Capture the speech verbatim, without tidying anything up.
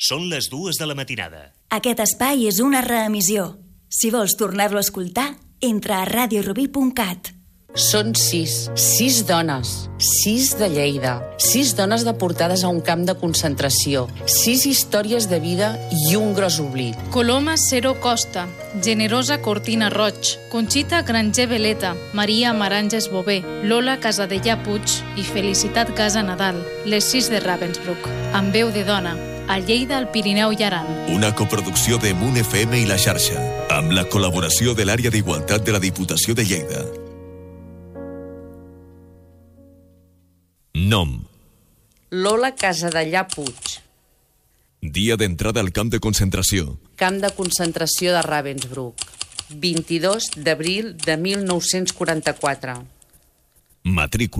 Són les dues de la matinada. Aquest espai és una reemissió. Si vols tornar-lo a escoltar, entra a radio rubí punt cat. Són sis, sis dones, sis de Lleida, sis dones deportades a un camp de concentració, sis històries de vida i un gros oblit. Coloma Cero Costa, Generosa Cortina Roig, Conxita Granger Veleta, Maria Maranges Bové, Lola Casadellà Puig i Felicitat Casa Nadal, les sis de Ravensbrück, amb veu de dona, a Lleida, al Pirineu i Aran. Una coproducció de Moon F M i La Xarxa, amb la col·laboració de l'àrea d'Igualtat de la Diputació de Lleida. Nom: Lola Casadellà Puig. Dia d'entrada al camp de concentració. Camp de concentració de Ravensbrück, vint-i-dos d'abril de mil nou-cents quaranta-quatre. Matrícula.